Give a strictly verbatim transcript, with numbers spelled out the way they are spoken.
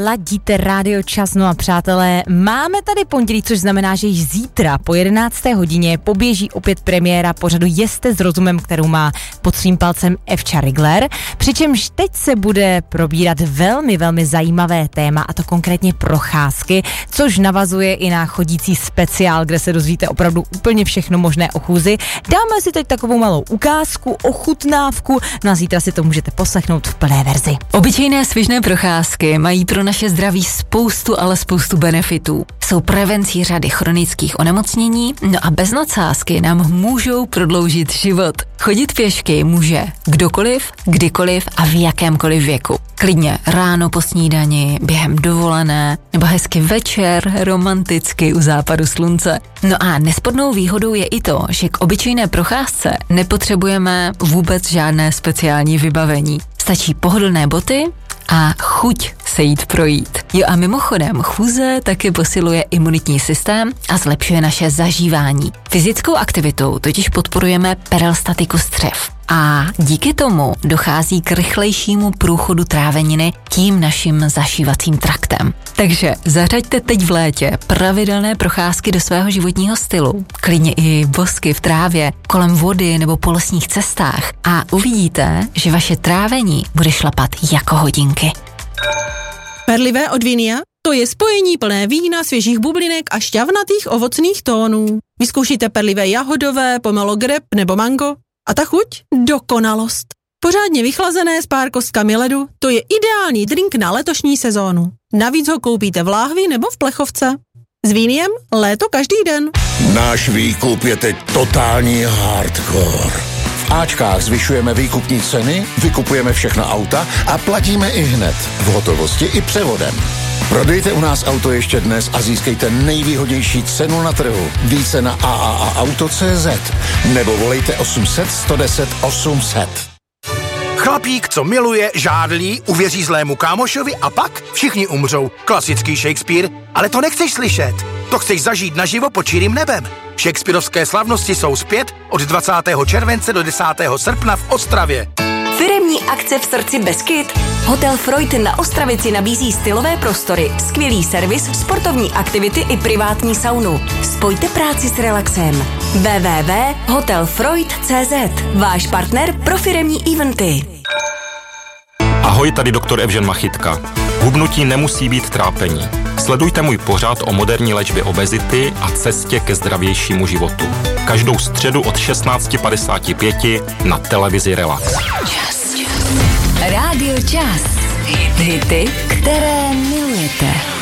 ladíte Rádio Čas. No a přátelé, máme tady pondělí, což znamená, že již zítra po jedenácté hodině poběží opět premiéra pořadu Jeste s rozumem, kterou má pod svým palcem Evča Rigler. Přičemž teď se bude probírat velmi, velmi zajímavé téma, a to konkrétně procházky, což navazuje i na chodící speciál, kde se dozvíte opravdu úplně všechno možné o chůzi. Dáme si teď takovou malou ukázku, ochutnávku, no a zítra si to můžete poslechnout v plné verzi. Obyčejné svižné procházky mají pro naše zdraví spoustu, ale spoustu benefitů. Jsou prevencí řady chronických onemocnění, no a bez nadsázky nám můžou prodloužit život. Chodit pěšky může kdokoliv, kdykoliv a v jakémkoliv věku. Klidně ráno po snídani, během dovolené, nebo hezky večer, romanticky u západu slunce. No a nespodnou výhodou je i to, že k obyčejné procházce nepotřebujeme vůbec žádné speciální vybavení. Stačí pohodlné boty a chuť se jít projít. Jo a mimochodem, chůze taky posiluje imunitní systém a zlepšuje naše zažívání. Fyzickou aktivitou totiž podporujeme peristaltiku střev. A díky tomu dochází k rychlejšímu průchodu tráveniny tím naším zašívacím traktem. Takže zařaďte teď v létě pravidelné procházky do svého životního stylu, klidně i bosky v trávě, kolem vody nebo po lesních cestách a uvidíte, že vaše trávení bude šlapat jako hodinky. Perlivé od Vinia? To je spojení plné vína, svěžích bublinek a šťavnatých ovocných tónů. Vyzkoušíte perlivé jahodové, pomelo greb nebo mango. A ta chuť? Dokonalost. Pořádně vychlazené s pár kostkami ledu, to je ideální drink na letošní sezónu. Navíc ho koupíte v láhvi nebo v plechovce. S Viniem léto každý den. Náš výkup je teď totální hardcore. V Ačkách zvyšujeme výkupní ceny, vykupujeme všechna auta a platíme i hned, v hotovosti i převodem. Prodejte u nás auto ještě dnes a získejte nejvýhodnější cenu na trhu. Více na a a a auto tečka cé zet nebo volejte osm set, sto deset, osm set. Chlapík, co miluje, žádlí, uvěří zlému kámošovi a pak všichni umřou. Klasický Shakespeare, ale to nechceš slyšet. To chceš zažít naživo pod čirým nebem. Shakespearovské slavnosti jsou zpět od dvacátého července do desátého srpna v Ostravě. Firemní akce v srdci Beskyt. Hotel Freud na Ostravici nabízí stylové prostory, skvělý servis, sportovní aktivity i privátní saunu. Spojte práci s relaxem. w w w tečka hotel freud tečka cé zet. Váš partner pro firemní eventy. Ahoj, tady doktor Evžen Machytka. Hubnutí nemusí být trápení. Sledujte můj pořad o moderní léčbě obezity a cestě ke zdravějšímu životu. Každou středu od šestnáct padesát pět na televizi Relax. Rádio Čas. Hity, které milujete.